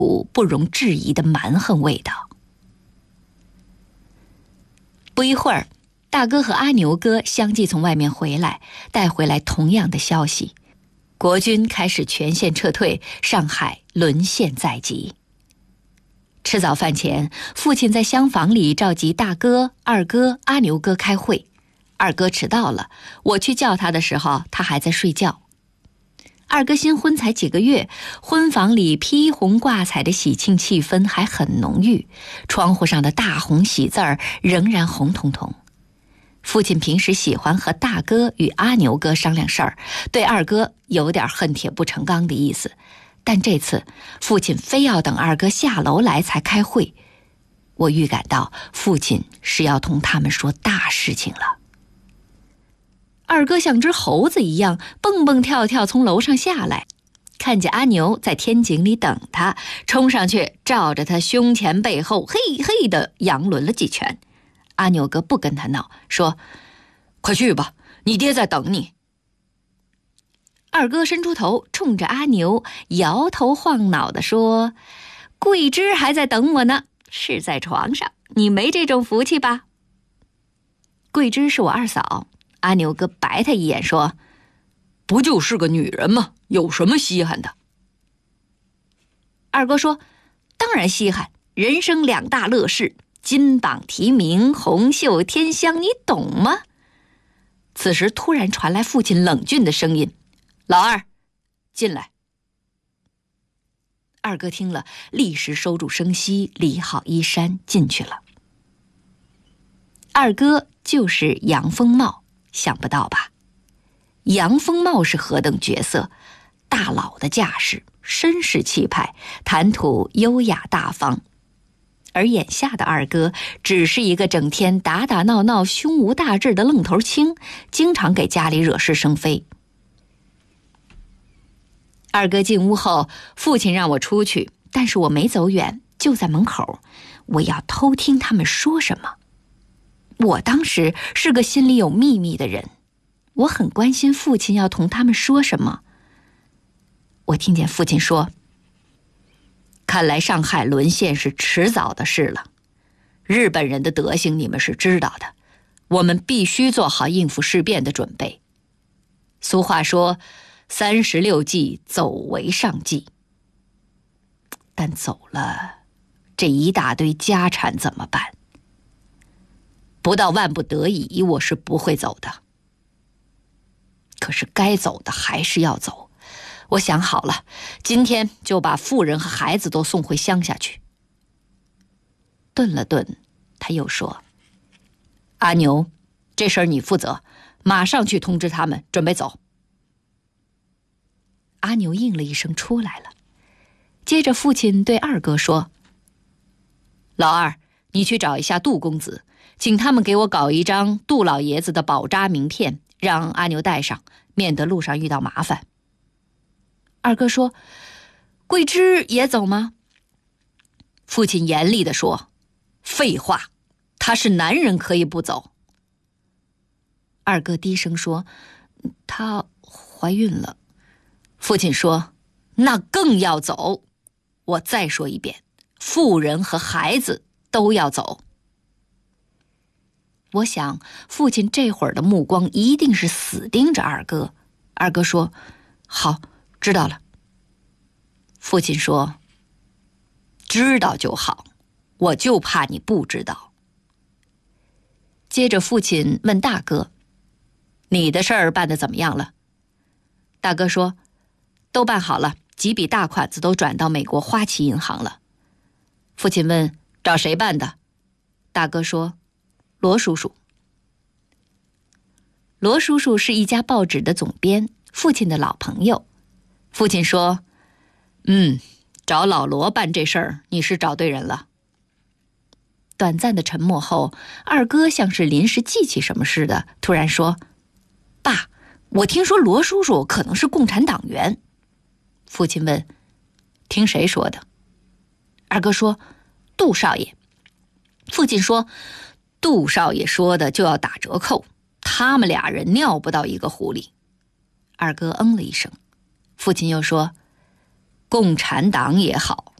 股不容置疑的蛮横味道。不一会儿，大哥和阿牛哥相继从外面回来，带回来同样的消息：国军开始全线撤退，上海沦陷在即。吃早饭前，父亲在厢房里召集大哥、二哥、阿牛哥开会。二哥迟到了，我去叫他的时候，他还在睡觉。二哥新婚才几个月，婚房里披红挂彩的喜庆气氛还很浓郁，窗户上的大红喜字儿仍然红彤彤。父亲平时喜欢和大哥与阿牛哥商量事儿，对二哥有点恨铁不成钢的意思，但这次父亲非要等二哥下楼来才开会。我预感到父亲是要同他们说大事情了。二哥像只猴子一样蹦蹦跳跳从楼上下来，看见阿牛在天井里等他，冲上去照着他胸前背后嘿嘿地扬抡了几拳。阿牛哥不跟他闹，说：快去吧，你爹在等你。二哥伸出头冲着阿牛摇头晃脑地说：桂枝还在等我呢，是在床上，你没这种福气吧？桂枝是我二嫂。阿牛哥白他一眼说：不就是个女人吗？有什么稀罕的？二哥说：当然稀罕，人生两大乐事，金榜题名，红袖添香，你懂吗？此时突然传来父亲冷峻的声音：老二，进来。二哥听了，立时收住声息，理好衣衫进去了。二哥就是杨风茂，想不到吧？杨风茂是何等角色？大佬的架势，绅士气派，谈吐优雅大方。而眼下的二哥只是一个整天打打闹闹、胸无大志的愣头青，经常给家里惹是生非。二哥进屋后，父亲让我出去，但是我没走远，就在门口，我要偷听他们说什么。我当时是个心里有秘密的人，我很关心父亲要同他们说什么。我听见父亲说：看来上海沦陷是迟早的事了，日本人的德行你们是知道的，我们必须做好应付事变的准备。俗话说36计，走为上计。但走了，这一大堆家产怎么办？不到万不得已，我是不会走的。可是该走的还是要走。我想好了，今天就把妇人和孩子都送回乡下去。顿了顿，他又说：阿牛，这事儿你负责，马上去通知他们，准备走。阿牛应了一声出来了。接着父亲对二哥说：老二，你去找一下杜公子，请他们给我搞一张杜老爷子的宝扎名片，让阿牛带上，免得路上遇到麻烦。二哥说：桂枝也走吗？父亲严厉地说：废话，他是男人，可以不走。二哥低声说：她怀孕了。父亲说：那更要走。我再说一遍，妇人和孩子都要走。我想父亲这会儿的目光一定是死盯着二哥。二哥说：好，知道了。父亲说：知道就好，我就怕你不知道。接着父亲问大哥：你的事儿办得怎么样了？大哥说：都办好了，几笔大款子都转到美国花旗银行了。父亲问：找谁办的？大哥说：罗叔叔。罗叔叔是一家报纸的总编，父亲的老朋友。父亲说：找老罗办这事儿，你是找对人了。短暂的沉默后，二哥像是临时记起什么似的，突然说：爸，我听说罗叔叔可能是共产党员。父亲问：听谁说的？二哥说：杜少爷。父亲说：杜少爷说的就要打折扣，他们俩人尿不到一个壶里。二哥嗯了一声。父亲又说：共产党也好，